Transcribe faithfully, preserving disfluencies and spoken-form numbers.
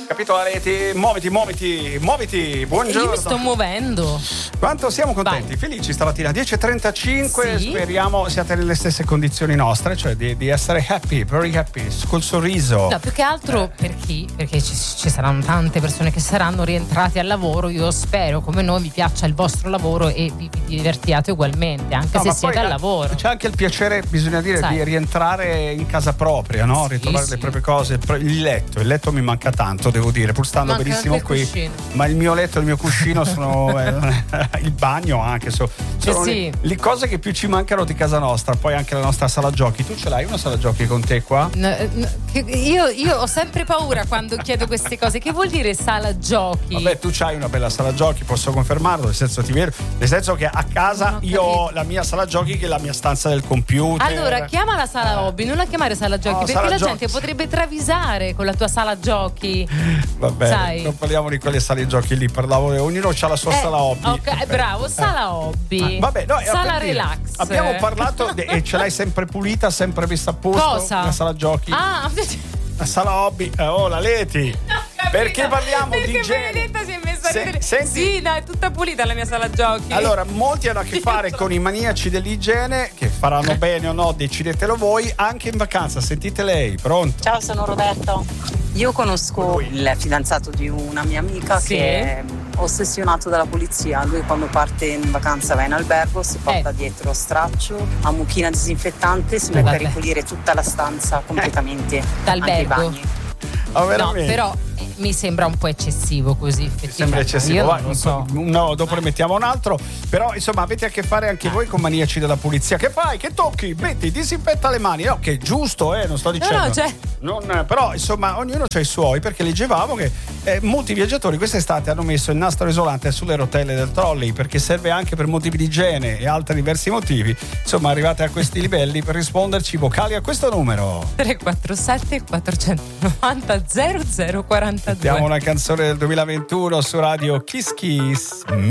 Capito Areti? Muoviti, muoviti, muoviti. Buongiorno. Io mi sto muovendo. Quanto siamo contenti, Vai. felici stamattina. dieci e trentacinque, Sì. speriamo siate nelle stesse condizioni nostre, cioè di, di essere happy, very happy, col sorriso. No, più che altro Eh. per chi? Perché ci, ci saranno tante persone che saranno rientrate al lavoro. Io spero, come noi, vi piaccia il vostro lavoro e vi, vi divertiate ugualmente, anche No, se ma siete poi, al eh, lavoro. C'è anche il piacere, bisogna dire, Sai. di rientrare in casa propria, no? Sì, Ritrovare sì. le proprie cose. Il letto, il letto mi manca tanto, devo dire, pur stando Manca benissimo anche il qui. cuscino. Ma il mio letto e il mio cuscino sono eh, il bagno anche. So, sono sì. le, le cose che più ci mancano di casa nostra. Poi anche la nostra sala giochi. Tu ce l'hai una sala giochi con te qua? No, no, che- io, io ho sempre paura quando chiedo queste cose. Che vuol dire sala giochi? Vabbè, tu c'hai una bella sala giochi, posso confermarlo, nel senso ti vedo, nel senso che a casa Non ho io ho capito. la mia sala giochi che è la mia stanza del computer. Allora, chiama la sala hobby, non la chiamare sala giochi, No, perché sala la giochi. gente potrebbe travisare con la tua sala giochi. Va bene, sai. non parliamo di quelle sale giochi lì, parlavo, ognuno ha la sua Eh, sala hobby. ok, bravo, sala hobby. Ah, vabbè, no, era sala per dire, relax. abbiamo parlato de- e ce l'hai sempre pulita, sempre messa a posto. Cosa? La sala giochi, Ah, la sala hobby. Eh, oh, la Leti. Perché parliamo perché di igiene? Benedetta si è messa Se- a ridere. senti- Sì, no, è tutta pulita la mia sala giochi. Allora, molti hanno a che fare con i maniaci dell'igiene, che faranno bene o no, decidetelo voi, anche in vacanza. Sentite lei, pronto? Ciao, sono Roberto. Io conosco il fidanzato di una mia amica Sì. che è ossessionato dalla pulizia. Lui quando parte in vacanza va in albergo, si porta Eh. dietro straccio, a mucchina disinfettante, si mette Vabbè. a ripulire tutta la stanza completamente, D'albergo. anche i bagni. Ah, No, veramente? però eh, mi sembra un po' eccessivo così. Mi sembra effettivamente. eccessivo. Io Vai, non lo so. No, dopo ne mettiamo un altro. Però insomma avete a che fare anche voi con maniaci della pulizia. Che fai? Che tocchi? Metti, disinfetta le mani. No, che è giusto, eh, non sto dicendo. no, cioè- Non- però insomma ognuno ha i suoi, perché leggevamo che eh, molti viaggiatori quest'estate hanno messo il nastro isolante sulle rotelle del trolley, perché serve anche per motivi di igiene e altri diversi motivi. Insomma, arrivate a questi livelli, per risponderci vocali a questo numero. tre quattro sette quattrocentonovanta zero zero quarantadue. Mettiamo una canzone del duemilaventuno su radio Kiss Kiss.